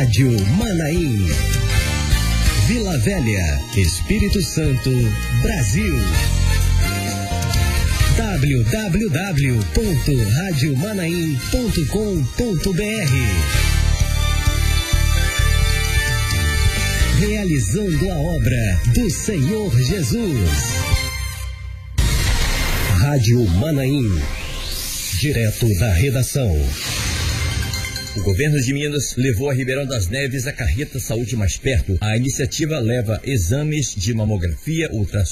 Rádio Manaim. Vila Velha, Espírito Santo, Brasil. www.radiomanaim.com.br. Realizando a obra do Senhor Jesus. Rádio Manaim. Direto da redação. O governo de Minas levou a Ribeirão das Neves a carreta Saúde Mais Perto. A iniciativa leva exames de mamografia, ultrassom